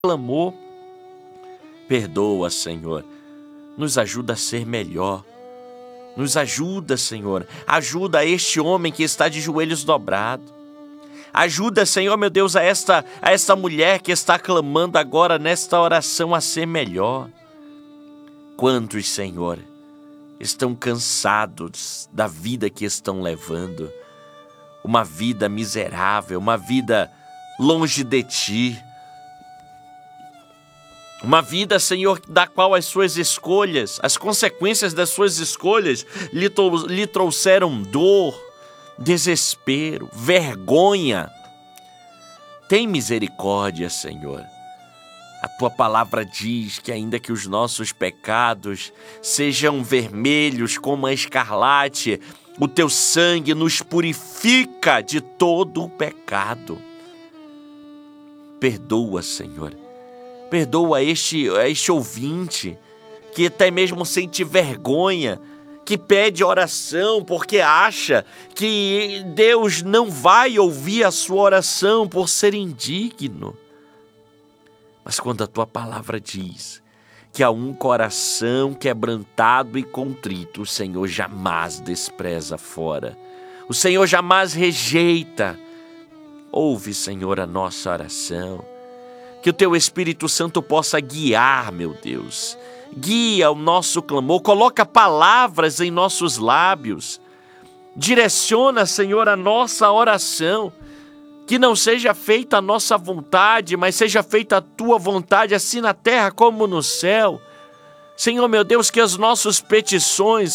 clamou. Perdoa, Senhor. Nos ajuda a ser melhor. Nos ajuda, Senhor. Ajuda este homem que está de joelhos dobrados. Ajuda, Senhor, meu Deus, a esta mulher que está clamando agora nesta oração a ser melhor. Quantos, Senhor, estão cansados da vida que estão levando? Uma vida miserável, uma vida longe de Ti. Uma vida, Senhor, da qual as suas escolhas, as consequências das suas escolhas lhe trouxeram dor, desespero, vergonha. Tem misericórdia, Senhor. A Tua palavra diz que ainda que os nossos pecados sejam vermelhos como a escarlate, o Teu sangue nos purifica de todo o pecado. Perdoa, Senhor. Perdoa este ouvinte que até mesmo sente vergonha, que pede oração porque acha que Deus não vai ouvir a sua oração por ser indigno. Mas quando a Tua palavra diz que há um coração quebrantado e contrito, o Senhor jamais despreza fora. O Senhor jamais rejeita. Ouve, Senhor, a nossa oração. Que o Teu Espírito Santo possa guiar, meu Deus. Guia o nosso clamor, coloca palavras em nossos lábios. Direciona, Senhor, a nossa oração. Que não seja feita a nossa vontade, mas seja feita a Tua vontade, assim na terra como no céu. Senhor, meu Deus, que as nossas petições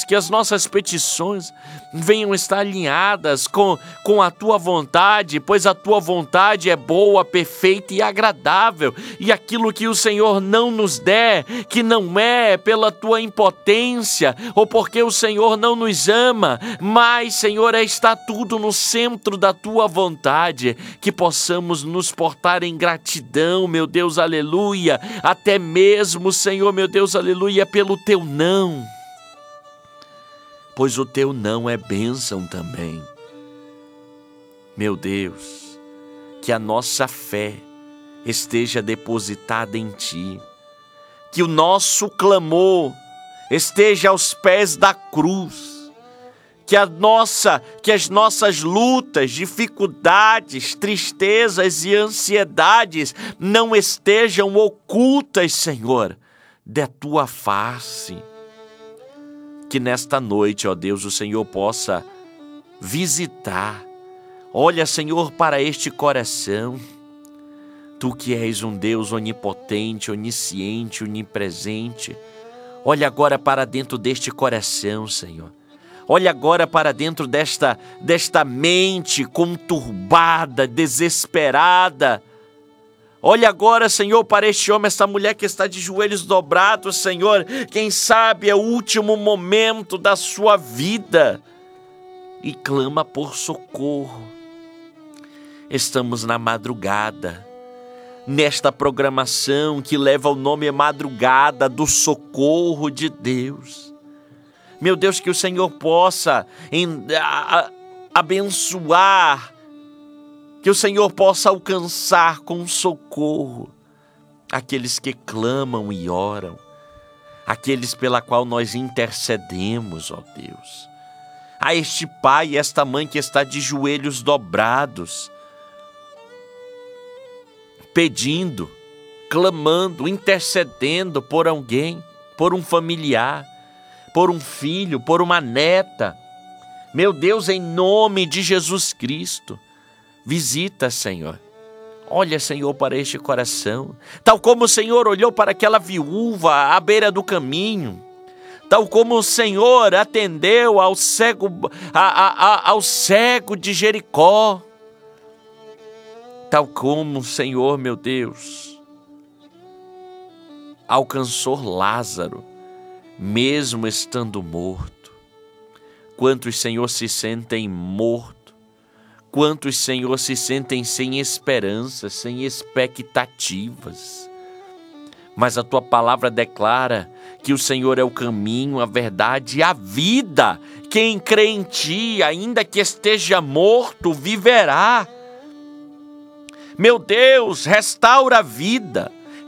venham estar alinhadas com a Tua vontade, pois a Tua vontade é boa, perfeita e agradável. E aquilo que o Senhor não nos der, que não é pela Tua impotência, ou porque o Senhor não nos ama, mas, Senhor, está tudo no centro da Tua vontade, que possamos nos portar em gratidão, meu Deus, aleluia, até mesmo, Senhor, meu Deus, aleluia, pelo Teu não, pois o Teu não é bênção também. Meu Deus, que a nossa fé esteja depositada em Ti, que o nosso clamor esteja aos pés da cruz, que as nossas lutas, dificuldades, tristezas e ansiedades não estejam ocultas, Senhor, da Tua face. Que nesta noite, ó Deus, o Senhor possa visitar. Olha, Senhor, para este coração. Tu que és um Deus onipotente, onisciente, onipresente. Olha agora para dentro deste coração, Senhor. Olha agora para dentro desta mente conturbada, desesperada. Olha agora, Senhor, para este homem, esta mulher que está de joelhos dobrados, Senhor. Quem sabe é o último momento da sua vida e clama por socorro. Estamos na madrugada, nesta programação que leva o nome Madrugada do Socorro de Deus. Meu Deus, que o Senhor possa abençoar, que o Senhor possa alcançar com socorro aqueles que clamam e oram, aqueles pela qual nós intercedemos, ó Deus. A este pai e esta mãe que está de joelhos dobrados, pedindo, clamando, intercedendo por alguém, por um familiar, por um filho, por uma neta. Meu Deus, em nome de Jesus Cristo, visita, Senhor. Olha, Senhor, para este coração. Tal como o Senhor olhou para aquela viúva à beira do caminho. Tal como o Senhor atendeu ao cego de Jericó. Tal como o Senhor, meu Deus, alcançou Lázaro, mesmo estando morto. Quantos, Senhor, se sentem mortos? Quantos, Senhor, se sentem sem esperança, sem expectativas? Mas a Tua palavra declara que o Senhor é o caminho, a verdade e a vida. Quem crê em Ti, ainda que esteja morto, viverá. Meu Deus, restaura a vida.